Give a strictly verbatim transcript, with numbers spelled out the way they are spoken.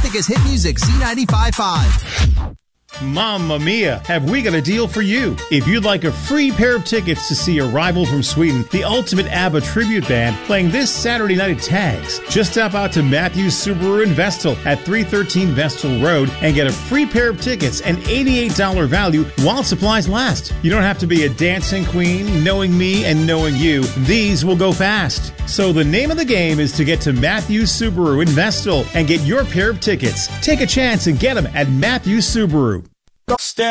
Tickets Hit Music C ninety-five point five. Mamma mia, have we got a deal for you. If you'd like a free pair of tickets to see Arrival from Sweden, the ultimate ABBA tribute band, playing this Saturday night at Tags, just stop out to Matthews Subaru in Vestal at three thirteen Vestal Road and get a free pair of tickets and eighty-eight dollars value while supplies last. You don't have to be a dancing queen, knowing me and knowing you. These will go fast. So the name of the game is to get to Matthews Subaru in Vestal and get your pair of tickets. Take a chance and get them at Matthews Subaru. Step